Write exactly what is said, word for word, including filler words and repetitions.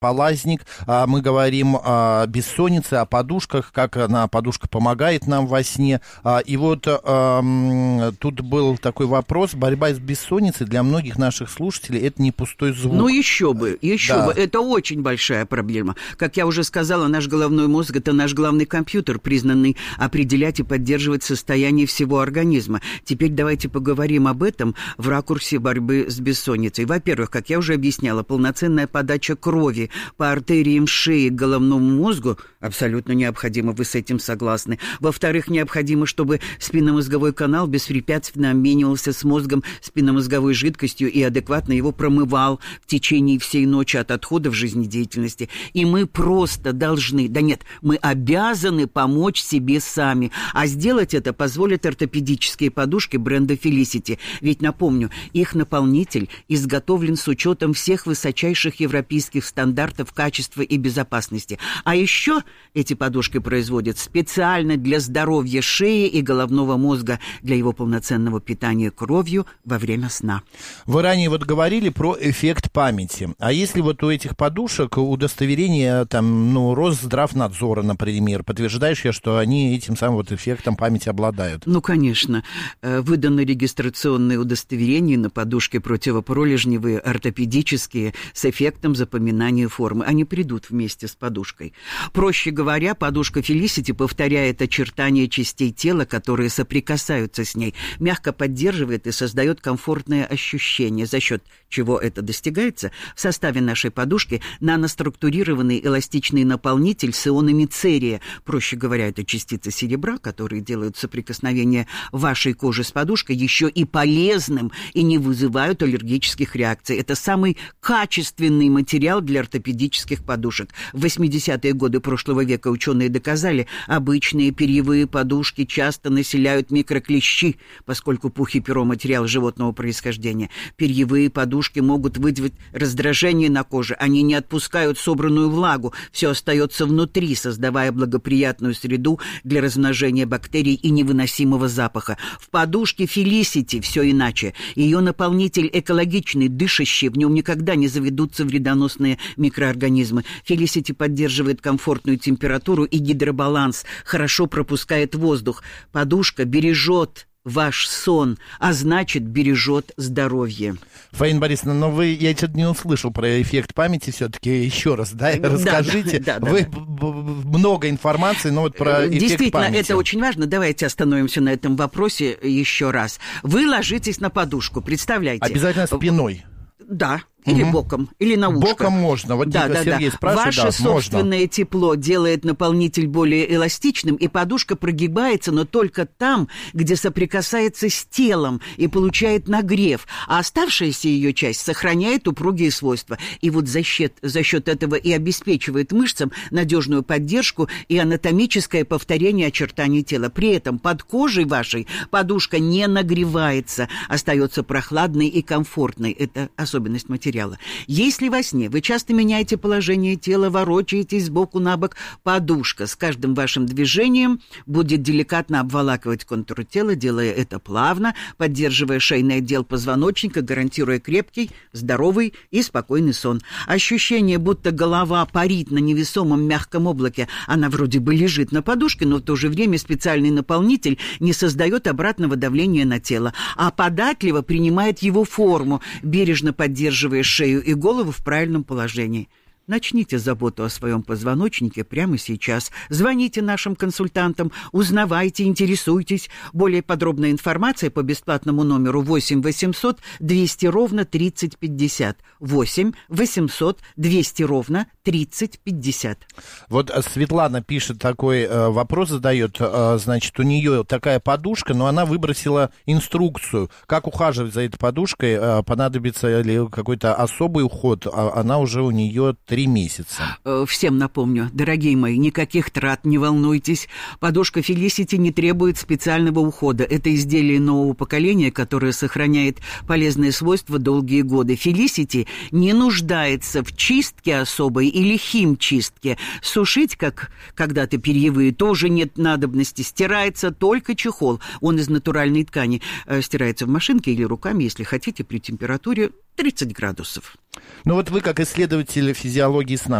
полазник, мы говорим о бессоннице, о подушках, как она, подушка помогает нам во сне. И вот тут был такой вопрос: борьба с бессонницей для многих наших слушателей — это не пустой звук. Ну, еще бы, еще да. бы. Это очень большая проблема. Как я уже сказала, наш головной мозг — это наш главный компьютер, признанный определять и поддерживать состояние всего организма. Теперь давайте поговорим об этом в ракурсе борьбы с бессонницей. Во-первых, как я уже объясняла, полноценная подача крови по артериям шеи к головному мозгу абсолютно необходима, вы с этим согласны. Во-вторых, необходимо, чтобы спинномозговой канал беспрепятственно обменивался с мозгом спинномозговой жидкостью и адекватно его промывал в течение всей ночи от отходов жизнедеятельности. И мы просто должны, да нет, мы обязаны помочь себе сами. А сделать это позволят ортопедические подушки бренда Felicity. Ведь, напомню, их наполнитель изготовлен с учетом всех высочайших европейских стандартов качества и безопасности. А еще эти подушки производят специально для здоровья шеи и головного мозга, для его полноценного питания кровью во время сна. Вы ранее вот говорили про эффект памяти. А если вот у этих подушек удостоверение, там, ну, Росздравнадзора, например, подтверждаешь я, что они этим самым вот эффектом памяти обладают? Ну, конечно. Выданы регистрационные удостоверения на подушки противопролежневые, ортопедические, с эффектом запоминания формы. Они придут вместе с подушкой. Проще говоря, подушка Felicity повторяет очертания частей тела, которые соприкасаются с ней, мягко поддерживает и создает комфортное ощущение, за счет чего это достигается. В составе нашей подушки наноструктурированный эластичный наполнитель с ионами церия. Проще говоря, это частицы серебра, которые делают соприкосновение вашей кожи с подушкой еще и полезным и не вызывают аллергических реакций. Это самый качественный материал для ортопедических подушек. В восьмидесятые годы прошлого века ученые доказали, обычные перьевые подушки часто населяют микроклещи, поскольку пух и перо — материал животного происхождения. Перьевые подушки могут вызвать раздражение на коже, они не отпускают собранную влагу, все остается внутри, создавая благоприятную среду для размножения бактерий и невыносимого запаха. В подушке Felicity все иначе. Ее наполнитель экологичный, дышащий, в нем никогда не заведутся вредоносные микроорганизмы. Felicity поддерживает комфортную температуру и гидробаланс, хорошо пропускает воздух. Подушка бережет ваш сон, а значит, бережет здоровье. Фаина Борисовна, но вы, я что-то не услышал про эффект памяти, все-таки еще раз, да, да расскажите. Да, да, вы да. много информации, но вот про эффект Действительно, памяти. это очень важно. Давайте остановимся на этом вопросе еще раз. Вы ложитесь на подушку, представляете? Обязательно спиной. Да. Или угу. боком, или на ушко. Боком можно. Вот да, да, Сергей да. спрашивает, Ваше да, собственное можно. тепло делает наполнитель более эластичным, и подушка прогибается, но только там, где соприкасается с телом и получает нагрев, а оставшаяся ее часть сохраняет упругие свойства. И вот за счет, за счет этого и обеспечивает мышцам надежную поддержку и анатомическое повторение очертаний тела. При этом под кожей вашей подушка не нагревается, остается прохладной и комфортной. Это особенность материала. Если во сне вы часто меняете положение тела, ворочаетесь сбоку на бок, подушка с каждым вашим движением будет деликатно обволакивать контур тела, делая это плавно, поддерживая шейный отдел позвоночника, гарантируя крепкий, здоровый и спокойный сон. Ощущение, будто голова парит на невесомом мягком облаке, она вроде бы лежит на подушке, но в то же время специальный наполнитель не создает обратного давления на тело, а податливо принимает его форму, бережно поддерживая шею и голову в правильном положении. Начните заботу о своем позвоночнике прямо сейчас. Звоните нашим консультантам, узнавайте, интересуйтесь. Более подробная информация по бесплатному номеру восемь восемьсот двести ровно тридцать пятьдесят. восемь восемьсот двести ровно тридцать пятьдесят. Вот Светлана пишет такой э, вопрос, задает, э, значит, у нее такая подушка, но она выбросила инструкцию, как ухаживать за этой подушкой, э, понадобится ли какой-то особый уход, а она уже у нее три месяца. Всем напомню, дорогие мои, никаких трат, не волнуйтесь. Подушка Felicity не требует специального ухода. Это изделие нового поколения, которое сохраняет полезные свойства долгие годы. Felicity не нуждается в чистке особой или химчистке. Сушить, как когда-то перьевые, тоже нет надобности. Стирается только чехол. Он из натуральной ткани. Стирается в машинке или руками, если хотите, при температуре тридцать градусов. Ну вот вы, как исследователь физиологии, диалоги сна.